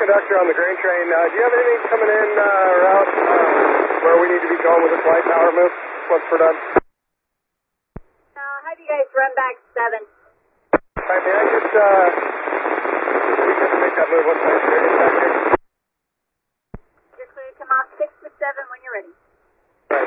conductor on the grain train. Do you have anything coming in route where we need to be going with the flight power move once we're done? Have you guys run back 7? All right, may I just make that move once I'm